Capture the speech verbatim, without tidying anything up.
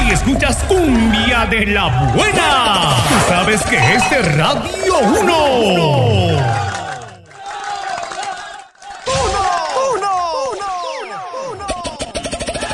y escuchas cumbia de la buena. Tú sabes que es de Radio uno.